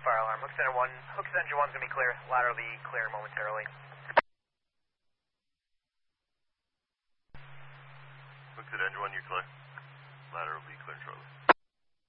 fire alarm. Hooks engine 1's going to be clear. Laterally clear momentarily. Hooks at engine 1, you're clear. Laterally clear shortly.